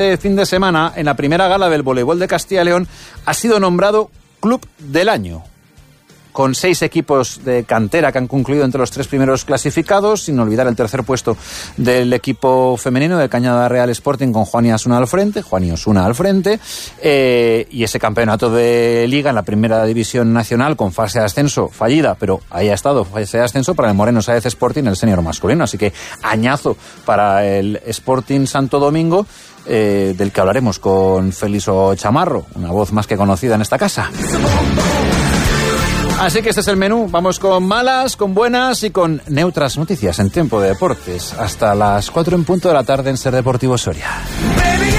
Este fin de semana, en la primera gala del voleibol de Castilla y León, ha sido nombrado Club del Año, con 6 equipos de cantera que han concluido entre los 3 primeros clasificados, sin olvidar el tercer puesto del equipo femenino de Cañada Real Sporting con Juan y Osuna al frente, y ese campeonato de liga en la primera división nacional con fase de ascenso fallida, pero ahí ha estado fase de ascenso para el Moreno Sáez Sporting, el senior masculino, así que añazo para el Sporting Santo Domingo, del que hablaremos con Feliso Chamarro, una voz más que conocida en esta casa. Así que este es el menú. Vamos con malas, con buenas y con neutras noticias en Tiempo de Deportes. Hasta las 4 en punto de la tarde en Ser Deportivo Soria.